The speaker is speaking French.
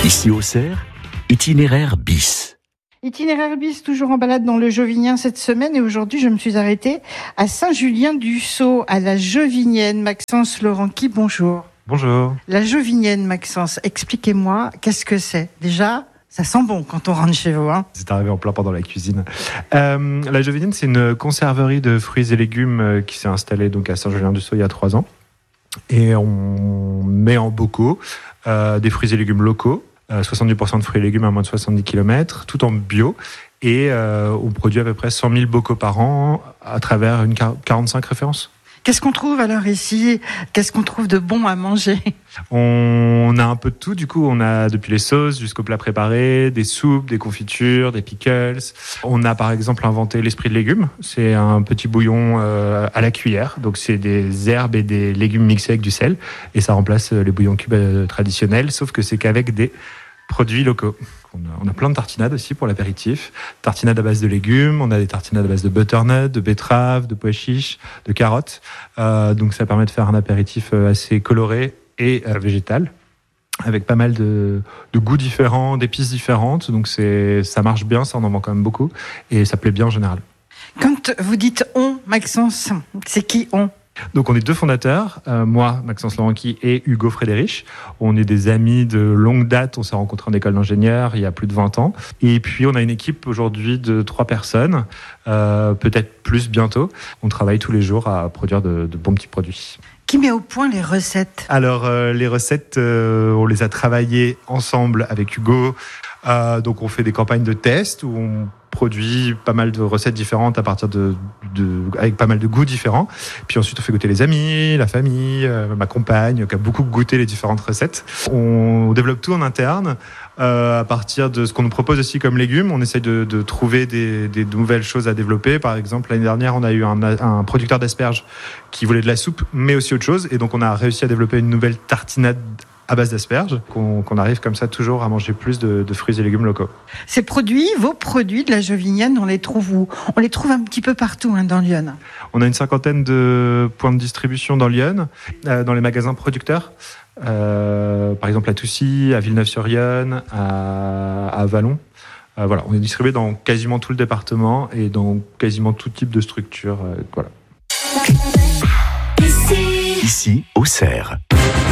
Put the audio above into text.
Ici Auxerre, itinéraire bis. Itinéraire bis, toujours en balade dans le Jovinien cette semaine, et aujourd'hui je me suis arrêtée à Saint-Julien-du-Sault, à la Jovinienne. Maxence Laurenti, bonjour. Bonjour. La Jovinienne, Maxence, expliquez-moi, qu'est-ce que c'est ? Déjà, ça sent bon quand on rentre chez vous. C'est arrivé en plein pendant la cuisine. La Jovinienne, c'est une conserverie de fruits et légumes qui s'est installée donc à Saint-Julien-du-Sault il y a 3 ans. Et on met en bocaux des fruits et légumes locaux, 70% de fruits et légumes à moins de 70 km, tout en bio. Et on produit à peu près 100 000 bocaux par an à travers 45 références. Qu'est-ce qu'on trouve alors ici ? Qu'est-ce qu'on trouve de bon à manger ? On a un peu de tout, du coup, on a depuis les sauces jusqu'aux plats préparés, des soupes, des confitures, des pickles. On a par exemple inventé l'esprit de légumes, c'est un petit bouillon à la cuillère, donc c'est des herbes et des légumes mixés avec du sel, et ça remplace les bouillons cubes traditionnels, sauf que c'est qu'avec des produits locaux. On a plein de tartinades aussi pour l'apéritif. Tartinades à base de légumes, on a des tartinades à base de butternut, de betterave, de pois chiches, de carottes. Donc ça permet de faire un apéritif assez coloré et végétal, avec pas mal de goûts différents, d'épices différentes. Donc ça marche bien, ça on en vend quand même beaucoup, et ça plaît bien en général. Quand vous dites « on », Maxence, c'est qui « on » ? Donc on est 2 fondateurs, moi, Maxence Laurenti, et Hugo Frédérich. On est des amis de longue date, on s'est rencontrés en école d'ingénieur il y a plus de 20 ans. Et puis on a une équipe aujourd'hui de 3 personnes, peut-être plus bientôt. On travaille tous les jours à produire de bons petits produits. Qui met au point les recettes ? Alors les recettes, on les a travaillées ensemble avec Hugo. Donc on fait des campagnes de tests où on produit pas mal de recettes différentes à partir avec pas mal de goûts différents. Puis ensuite on fait goûter les amis, la famille, ma compagne qui a beaucoup goûté les différentes recettes. On développe tout en interne à partir de ce qu'on nous propose aussi comme légumes. On essaye de trouver des nouvelles choses à développer. Par exemple, l'année dernière, on a eu un producteur d'asperges qui voulait de la soupe, mais aussi autre chose. Et donc on a réussi à développer une nouvelle tartinade à base d'asperges, qu'on arrive comme ça toujours à manger plus de fruits et légumes locaux. Ces produits, vos produits de la Jovinienne, on les trouve où ? On les trouve un petit peu partout dans Lyon. On a une 50aine de points de distribution dans Lyon, dans les magasins producteurs. Par exemple à Toussy, à Villeneuve-sur-Yonne, à Vallon. Voilà, on est distribué dans quasiment tout le département et dans quasiment tout type de structure. Voilà. Ici Auxerre.